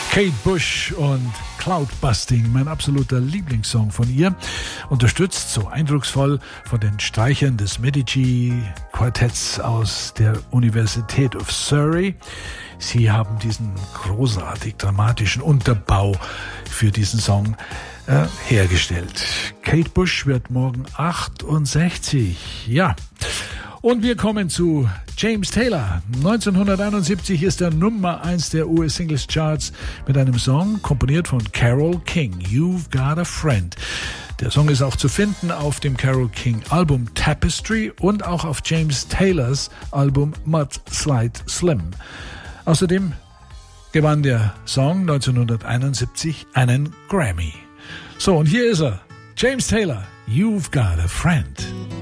Kate Bush und Cloudbusting, mein absoluter Lieblingssong von ihr, unterstützt so eindrucksvoll von den Streichern des Medici-Quartetts aus der Universität of Surrey. Sie haben diesen großartig dramatischen Unterbau für diesen Song hergestellt. Kate Bush wird morgen 68. Ja. Und wir kommen zu James Taylor. 1971 ist er Nummer 1 der US-Singles-Charts mit einem Song komponiert von Carole King, You've Got a Friend. Der Song ist auch zu finden auf dem Carole King Album Tapestry und auch auf James Taylors Album Mud Slide Slim. Außerdem gewann der Song 1971 einen Grammy. So, und hier ist er, James Taylor, You've Got a Friend.